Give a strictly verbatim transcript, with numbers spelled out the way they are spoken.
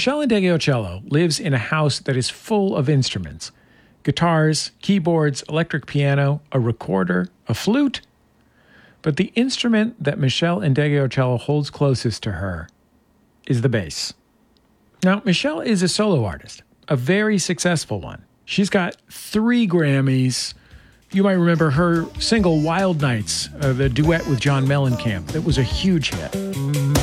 Meshell Ndegeocello lives in a house that is full of instruments. Guitars, keyboards, electric piano, a recorder, a flute. But the instrument that Meshell Ndegeocello holds closest to her is the bass. Now, Meshell is a solo artist, a very successful one. She's got three Grammys. You might remember her single Wild Nights, uh, the duet with John Mellencamp, that was a huge hit.